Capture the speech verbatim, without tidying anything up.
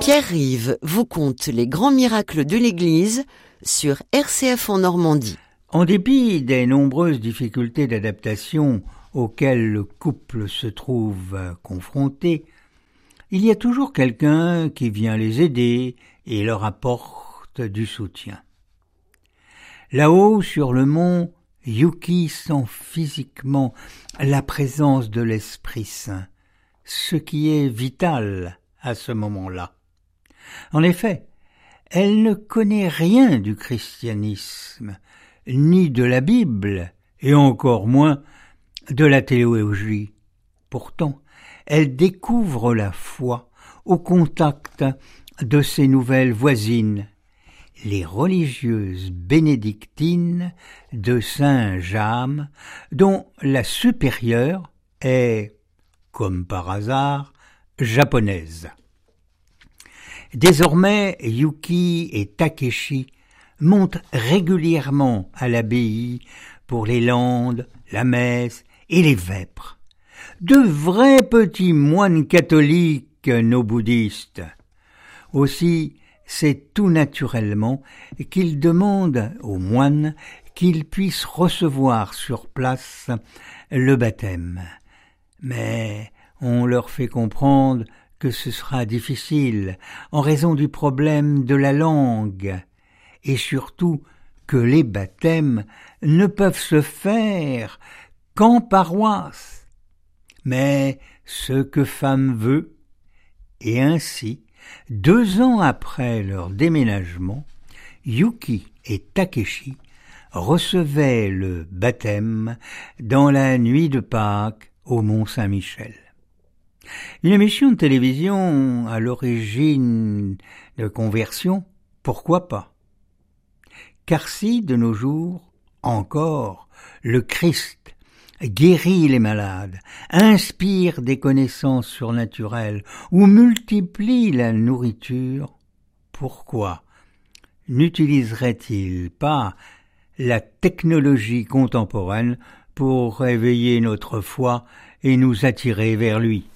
Pierre Rive vous conte les grands miracles de l'Église sur R C F en Normandie. En dépit des nombreuses difficultés d'adaptation auxquelles le couple se trouve confronté, il y a toujours quelqu'un qui vient les aider et leur apporte du soutien. Là-haut, sur le mont, Yuki sent physiquement la présence de l'Esprit Saint, ce qui est vital à ce moment-là. En effet, elle ne connaît rien du christianisme, ni de la Bible, et encore moins de la théologie. Pourtant, elle découvre la foi au contact de ses nouvelles voisines, les religieuses bénédictines de Saint-James, dont la supérieure est, comme par hasard, japonaise. Désormais, Yuki et Takeshi montent régulièrement à l'abbaye pour les landes, la messe et les vêpres. De vrais petits moines catholiques, nos bouddhistes. Aussi, c'est tout naturellement qu'ils demandent aux moines qu'ils puissent recevoir sur place le baptême. Mais on leur fait comprendre que ce sera difficile en raison du problème de la langue et surtout que les baptêmes ne peuvent se faire qu'en paroisse. Mais ce que femme veut, et ainsi, deux ans après leur déménagement, Yuki et Takeshi recevaient le baptême dans la nuit de Pâques au Mont-Saint-Michel. Une émission de télévision à l'origine de conversion, pourquoi pas? Car si, de nos jours, encore, le Christ guérit les malades, inspire des connaissances surnaturelles ou multiplie la nourriture, pourquoi n'utiliserait-il pas la technologie contemporaine pour réveiller notre foi et nous attirer vers lui?